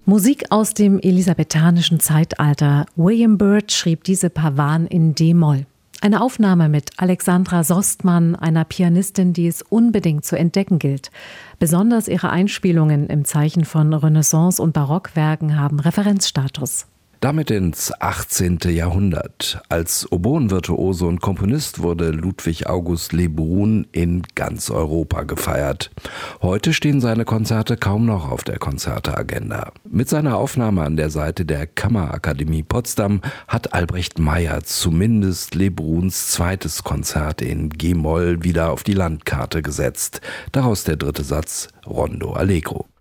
Musik aus dem elisabethanischen Zeitalter. William Byrd schrieb diese Pavan in d-Moll. Eine Aufnahme mit Alexandra Sostmann, einer Pianistin, die es unbedingt zu entdecken gilt. Besonders ihre Einspielungen im Zeichen von Renaissance- und Barockwerken haben Referenzstatus. Damit ins 18. Jahrhundert. Als Oboenvirtuose und Komponist wurde Ludwig August Lebrun in ganz Europa gefeiert. Heute stehen seine Konzerte kaum noch auf der Konzerteagenda. Mit seiner Aufnahme an der Seite der Kammerakademie Potsdam hat Albrecht Meyer zumindest Lebruns zweites Konzert in g-Moll wieder auf die Landkarte gesetzt. Daraus der dritte Satz Rondo Allegro.